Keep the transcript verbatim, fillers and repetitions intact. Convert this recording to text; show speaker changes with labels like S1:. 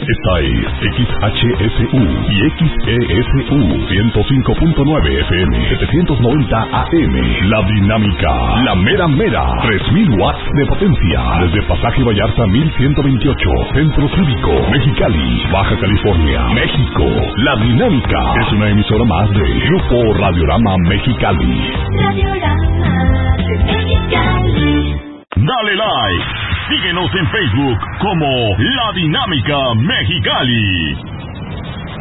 S1: Esta es X H S U y X E S U ciento cinco punto nueve F M, setecientos noventa A M. La Dinámica, la mera mera, tres mil watts de potencia. Desde Pasaje Vallarta mil ciento veintiocho, Centro Cívico, Mexicali, Baja California, México. La Dinámica es una emisora más de Grupo Radiorama Mexicali.
S2: Radiorama Mexicali.
S3: Dale like. Síguenos en Facebook como La Dinámica Mexicali.